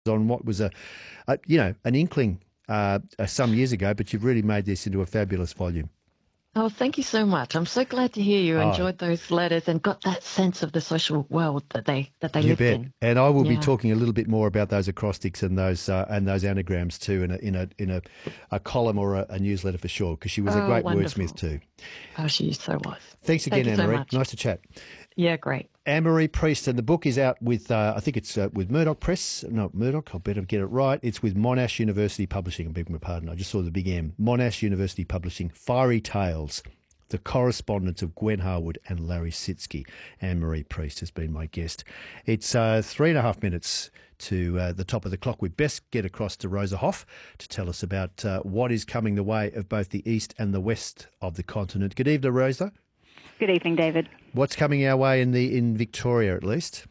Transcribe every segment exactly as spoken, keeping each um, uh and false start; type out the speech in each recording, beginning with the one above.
on what was a, a you know, an inkling uh, uh, some years ago, but you've really made this into a fabulous volume. Oh, thank you so much. I'm so glad to hear you Oh. enjoyed those letters and got that sense of the social world that they that they You lived bet. in. And I will Yeah. be talking a little bit more about those acrostics and those uh, and those anagrams too in a in a in a, a column or a, a newsletter for sure, because she was a Oh, great wonderful. wordsmith too. Oh, she so was. Thanks again, Thank you so Anne-Marie. much. Nice to chat. Yeah, great. Anne-Marie Priest, and the book is out with, uh, I think it's uh, with Murdoch Press. No, Murdoch, I'll better get it right. It's with Monash University Publishing. I beg my pardon, I just saw the big M. Monash University Publishing, Fiery Tales, the correspondence of Gwen Harwood and Larry Sitsky. Anne-Marie Priest has been my guest. It's uh, three and a half minutes to uh, the top of the clock. We best get across to Rosa Hoff to tell us about uh, what is coming the way of both the east and the west of the continent. Good evening, Rosa. Good evening, David. What's coming our way in the in Victoria, at least?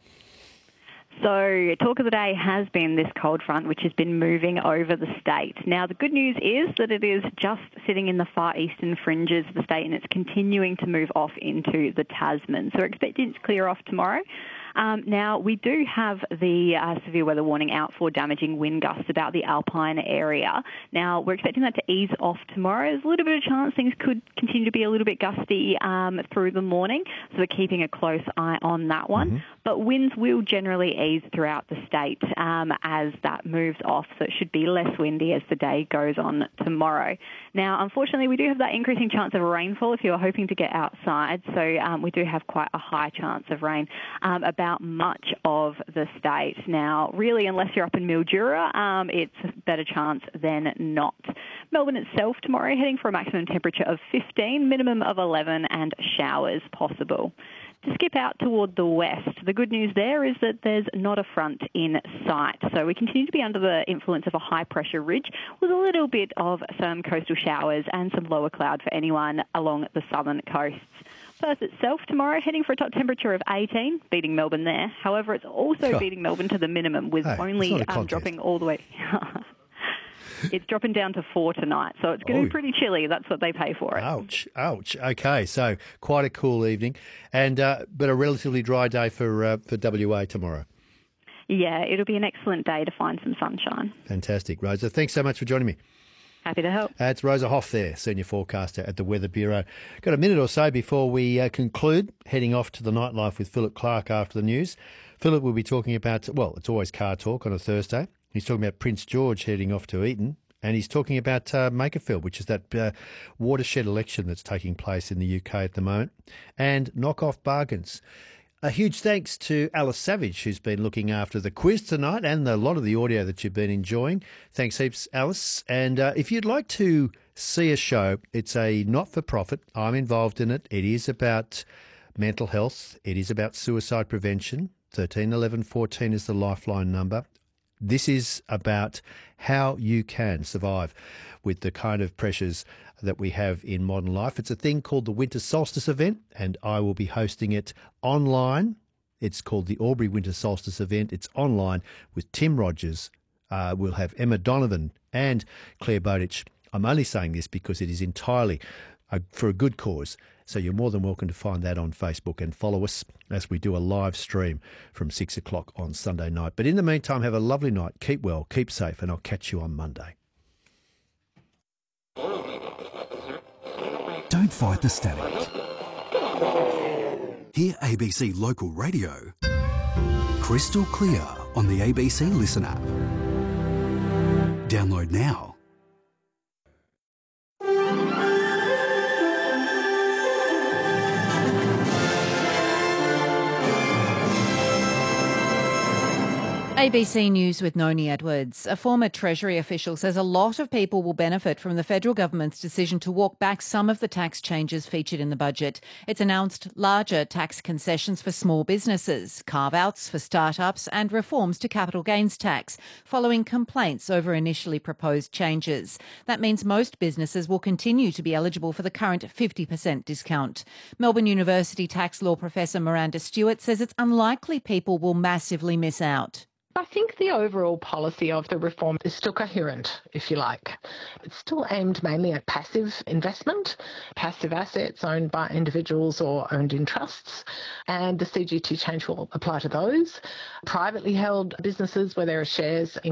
So, talk of the day has been this cold front, which has been moving over the state. Now, the good news is that it is just sitting in the far eastern fringes of the state, and it's continuing to move off into the Tasman. So, we're expecting it to clear off tomorrow. Um, now, we do have the uh, severe weather warning out for damaging wind gusts about the Alpine area. Now, we're expecting that to ease off tomorrow. There's a little bit of chance things could continue to be a little bit gusty um, through the morning, so we're keeping a close eye on that one. Mm-hmm. But winds will generally ease throughout the state um, as that moves off, so it should be less windy as the day goes on tomorrow. Now, unfortunately, we do have that increasing chance of rainfall if you're hoping to get outside, so um, we do have quite a high chance of rain um, about much of the state. Now, really, unless you're up in Mildura, um, it's a better chance than not. Melbourne itself tomorrow heading for a maximum temperature of fifteen, minimum of eleven, and showers possible. To skip out toward the west, the good news there is that there's not a front in sight. So we continue to be under the influence of a high-pressure ridge with a little bit of some coastal showers and some lower cloud for anyone along the southern coasts. Perth itself tomorrow heading for a top temperature of eighteen, beating Melbourne there. However, it's also Oh. beating Melbourne to the minimum with Hey, only it's not a um, contest. dropping all the way... It's dropping down to four tonight, so it's going to Oh. be pretty chilly. That's what they pay for it. Ouch, ouch. Okay, so quite a cool evening, and uh, but a relatively dry day for uh, for W A tomorrow. Yeah, it'll be an excellent day to find some sunshine. Fantastic, Rosa. Thanks so much for joining me. Happy to help. Uh, it's Rosa Hoff there, Senior Forecaster at the Weather Bureau. Got a minute or so before we uh, conclude, heading off to the nightlife with Philip Clark after the news. Philip will be talking about, well, it's always car talk on a Thursday. He's talking about Prince George heading off to Eton, and he's talking about uh, Makerfield, which is that uh, watershed election that's taking place in the U K at the moment, and knock-off bargains. A huge thanks to Alice Savage, who's been looking after the quiz tonight and a lot of the audio that you've been enjoying. Thanks heaps, Alice. And uh, if you'd like to see a show, it's a not-for-profit. I'm involved in it. It is about mental health. It is about suicide prevention. thirteen eleven fourteen is the lifeline number. This is about how you can survive with the kind of pressures that we have in modern life. It's a thing called the Winter Solstice event, and I will be hosting it online. It's called the Albury Winter Solstice event. It's online with Tim Rogers. Uh, we'll have Emma Donovan and Claire Bowditch. I'm only saying this because it is entirely a, for a good cause. So you're more than welcome to find that on Facebook and follow us as we do a live stream from six o'clock on Sunday night. But in the meantime, have a lovely night. Keep well, keep safe, and I'll catch you on Monday. Don't fight the static. Hear A B C Local Radio crystal clear on the A B C Listen app. Download now. A B C News with Noni Edwards. A former Treasury official says a lot of people will benefit from the federal government's decision to walk back some of the tax changes featured in the budget. It's announced larger tax concessions for small businesses, carve-outs for startups and reforms to capital gains tax, following complaints over initially proposed changes. That means most businesses will continue to be eligible for the current fifty percent discount. Melbourne University tax law professor Miranda Stewart says it's unlikely people will massively miss out. I think the overall policy of the reform is still coherent, if you like. It's still aimed mainly at passive investment, passive assets owned by individuals or owned in trusts, and the C G T change will apply to those. Privately held businesses where there are shares in